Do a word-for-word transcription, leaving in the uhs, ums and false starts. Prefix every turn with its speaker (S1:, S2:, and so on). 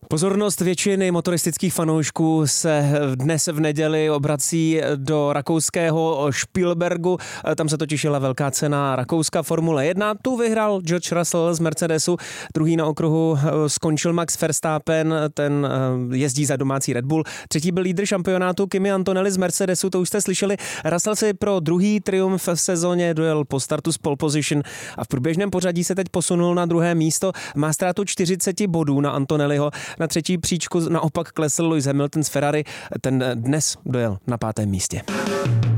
S1: Pozornost většiny motoristických fanoušků se dnes v neděli obrací do rakouského Spielbergu. Tam se totiž jela velká cena Rakouska Formule jedna. Tu vyhrál George Russell z Mercedesu. Druhý na okruhu skončil Max Verstappen, ten jezdí za domácí Red Bull. Třetí byl lídr šampionátu Kimi Antonelli z Mercedesu, to už jste slyšeli. Russell si pro druhý triumf v sezóně dojel po startu z pole position a v průběžném pořadí se teď posunul na druhé místo. Má ztrátu čtyřicet bodů na Antonelliho. Na třetí příčku naopak klesl Lewis Hamilton z Ferrari, ten dnes dojel na pátém místě.